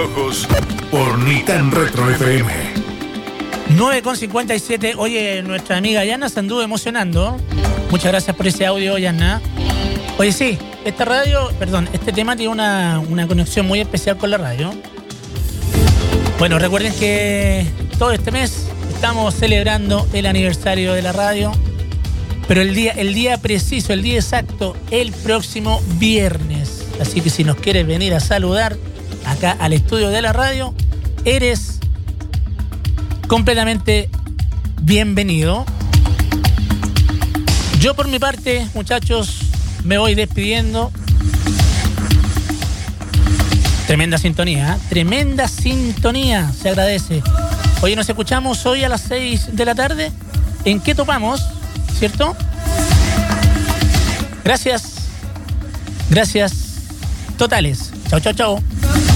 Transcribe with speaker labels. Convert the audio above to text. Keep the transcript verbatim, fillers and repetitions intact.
Speaker 1: ojos por Ni Tan Retro F M.
Speaker 2: nueve con cincuenta y siete. Oye, nuestra amiga Yana se anduvo emocionando. Muchas gracias por ese audio, Yana. Oye, sí, esta radio, perdón, este tema tiene una, una conexión muy especial con la radio. Bueno, recuerden que todo este mes estamos celebrando el aniversario de la radio, pero el día, el día preciso, el día exacto, el próximo viernes. Así que si nos quieres venir a saludar acá al estudio de la radio, eres completamente bienvenido. Yo por mi parte, muchachos, me voy despidiendo. Tremenda sintonía, ¿eh? Tremenda sintonía, se agradece. Oye, nos escuchamos hoy a las seis de la tarde. ¿En qué topamos? ¿Cierto? Gracias. Gracias totales. Chao, chao, chao.